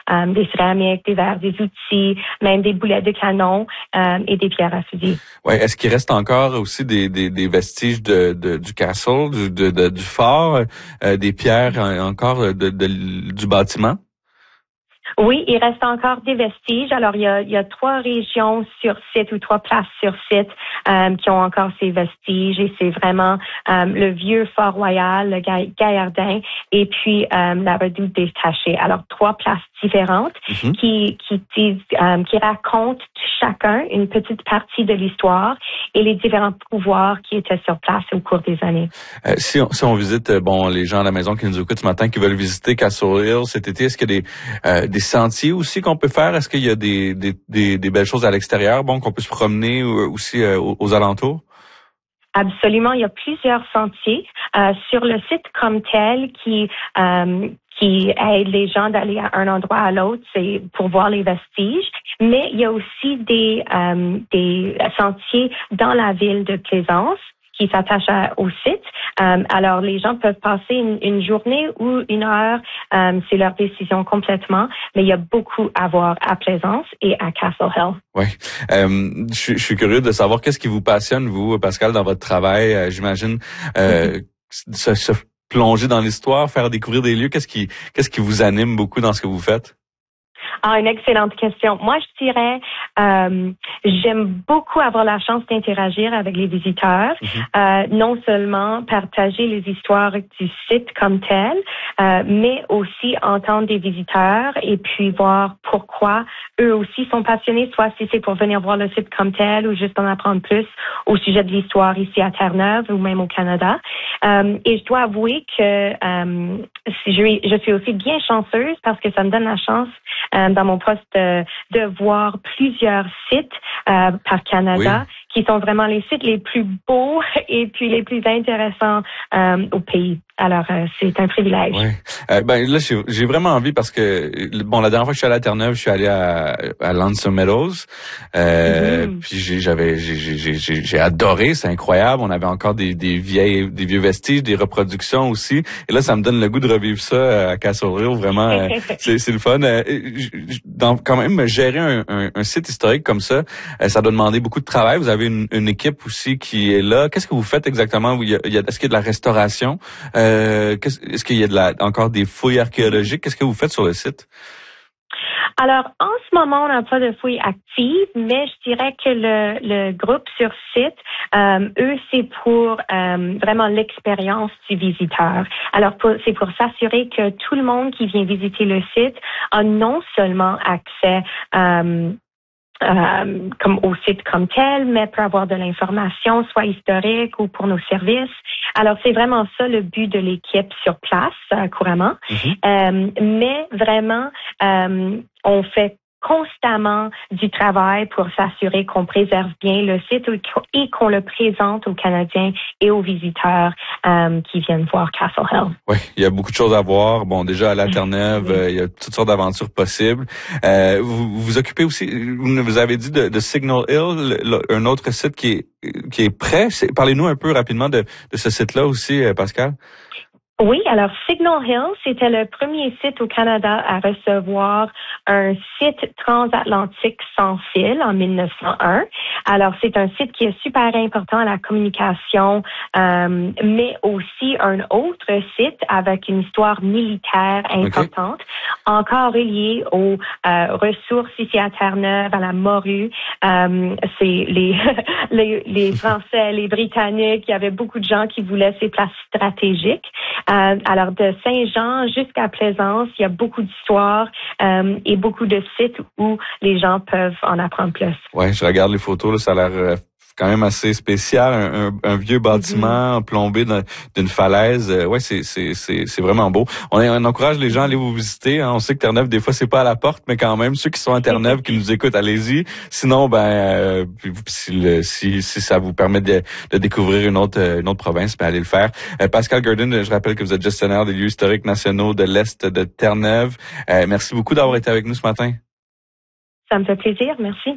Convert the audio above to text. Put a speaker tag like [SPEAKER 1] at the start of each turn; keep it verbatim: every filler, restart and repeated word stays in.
[SPEAKER 1] euh, des céramiques, des verres, des outils, même des boulettes de canon euh, et des pierres à fusil.
[SPEAKER 2] Ouais, est-ce qu'il reste encore aussi des, des, des vestiges de, de du castle, du, de, de, du fort, euh, des pierres encore de, de, du bâtiment?
[SPEAKER 1] Oui, il reste encore des vestiges. Alors, il y a, il y a trois régions sur site ou trois places sur site euh, qui ont encore ces vestiges et c'est vraiment euh, le vieux Fort Royal, le Ga- Gaillardin et puis euh, la redoute des Tachés. Alors, trois places différentes mm-hmm. qui qui disent, euh, qui racontent chacun une petite partie de l'histoire et les différents pouvoirs qui étaient sur place au cours des années.
[SPEAKER 2] Euh, si, on, si on visite, bon, les gens à la maison qui nous écoutent ce matin, qui veulent visiter Castle Hill cet été, est-ce qu'il y a des, euh, des sentiers aussi qu'on peut faire? Est-ce qu'il y a des, des, des, des belles choses à l'extérieur, bon, qu'on peut se promener aussi euh, aux, aux alentours?
[SPEAKER 1] Absolument, il y a plusieurs sentiers euh, sur le site comme tel qui euh, qui aide les gens d'aller à un endroit à l'autre, c'est pour voir les vestiges. Mais il y a aussi des euh, des sentiers dans la ville de Plaisance qui s'attachent à, au site. Euh, alors, les gens peuvent passer une, une journée ou une heure, euh, c'est leur décision complètement, mais il y a beaucoup à voir à Plaisance et à Castle Hill.
[SPEAKER 2] Oui. Euh, je, je suis curieux de savoir qu'est-ce qui vous passionne, vous, Pascal, dans votre travail. Euh, j'imagine euh, se, se plonger dans l'histoire, faire découvrir des lieux. Qu'est-ce qui, qu'est-ce qui vous anime beaucoup dans ce que vous faites?
[SPEAKER 1] Ah, une excellente question. Moi, je dirais, euh, j'aime beaucoup avoir la chance d'interagir avec les visiteurs, mm-hmm. euh, non seulement partager les histoires du site comme tel, euh, mais aussi entendre des visiteurs et puis voir pourquoi eux aussi sont passionnés, soit si c'est pour venir voir le site comme tel ou juste en apprendre plus au sujet de l'histoire ici à Terre-Neuve ou même au Canada. Euh, et je dois avouer que euh, je, je suis aussi bien chanceuse parce que ça me donne la chance euh, dans mon poste euh, de voir plusieurs sites euh, par Canada oui. qui sont vraiment les sites les plus beaux et puis les plus intéressants euh, au pays. Alors, euh, c'est un privilège.
[SPEAKER 2] Oui. Euh, ben là, j'ai, j'ai vraiment envie parce que bon, la dernière fois que je suis allé à Terre-Neuve, je suis allé à, à Lonesome Meadows. Euh, mm-hmm. Puis j'ai, j'avais, j'ai, j'ai, j'ai, j'ai adoré, c'est incroyable. On avait encore des, des vieilles, des vieux vestiges, des reproductions aussi. Et là, ça me donne le goût de revivre ça à Castle Hill. Vraiment, euh, c'est, c'est le fun. Euh, dans, quand même, gérer un, un, un site historique comme ça, euh, ça doit demander beaucoup de travail. Vous avez une, une équipe aussi qui est là. Qu'est-ce que vous faites exactement? Il y a, il y a, est-ce qu'il y a de la restauration? Euh, est-ce qu'il y a de la, encore des fouilles archéologiques? Qu'est-ce que vous faites sur le site?
[SPEAKER 1] Alors, en ce moment, on n'a pas de fouilles actives, mais je dirais que le, le groupe sur site, euh, eux, c'est pour euh, vraiment l'expérience du visiteur. Alors, pour, c'est pour s'assurer que tout le monde qui vient visiter le site a non seulement accès euh, Euh, comme au site comme tel, mais peut avoir de l'information, soit historique ou pour nos services. Alors, c'est vraiment ça le but de l'équipe sur place, euh, couramment. Mm-hmm. Euh, mais vraiment, euh, on fait constamment du travail pour s'assurer qu'on préserve bien le site et qu'on le présente aux Canadiens et aux visiteurs euh, qui viennent voir Castle Hill.
[SPEAKER 2] Oui, il y a beaucoup de choses à voir. Bon, déjà à la Terre-Neuve, oui. euh, il y a toutes sortes d'aventures possibles. Euh, vous vous occupez aussi, vous vous avez dit de, de Signal Hill, le, un autre site qui est qui est prêt. C'est, parlez-nous un peu rapidement de, de ce site-là aussi, Pascal.
[SPEAKER 1] Oui, alors Signal Hill, c'était le premier site au Canada à recevoir un site transatlantique sans fil en mille neuf cent un. Alors, c'est un site qui est super important à la communication, euh, mais aussi un autre site avec une histoire militaire importante, okay. encore liée aux euh, ressources ici à Terre-Neuve, à la morue. Euh, c'est les, les, les Français, les Britanniques, il y avait beaucoup de gens qui voulaient ces places stratégiques. Euh, alors, de Saint-Jean jusqu'à Plaisance, il y a beaucoup d'histoires euh, et beaucoup de sites où les gens peuvent en apprendre plus.
[SPEAKER 2] Oui, je regarde les photos, là, ça a l'air euh, quand même assez spécial, un, un, un vieux bâtiment mm-hmm. plombé dans, d'une falaise. Euh, ouais, c'est, c'est, c'est, c'est vraiment beau. On, on encourage les gens à aller vous visiter. Hein. On sait que Terre-Neuve, des fois, c'est pas à la porte, mais quand même, ceux qui sont à Terre-Neuve, qui nous écoutent, allez-y. Sinon, ben, euh, si, le, si, si ça vous permet de, de découvrir une autre, une autre province, ben, allez le faire. Euh, Pascal Gurdon, je rappelle que vous êtes gestionnaire des lieux historiques nationaux de l'Est de Terre-Neuve. Euh, merci beaucoup d'avoir été avec nous ce matin.
[SPEAKER 1] Ça me fait plaisir. Merci.